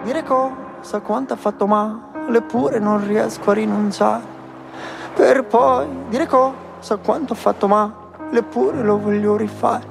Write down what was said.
dire cosa, quanto ha fatto male, eppure non riesco a rinunciare. Per poi dire cosa, quanto ha fatto male, eppure lo voglio rifare.